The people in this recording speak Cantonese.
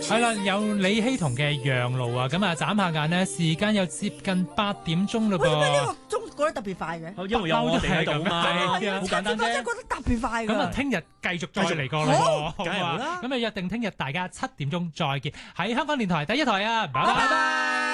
係啦，有李希同嘅讓路啊，咁啊眨下眼呢，時間又接近8點鐘嘞噃。 為乜呢個鐘過得特別快嘅？ 因為有我哋喺度嘛，好簡單啫。 真係覺得特別快㗎。 咁啊，聽日繼續再嚟過啦， 好，梗係好啦。 咁啊，約定聽日大家7點鐘再見，喺香港電台第一台啊，拜拜。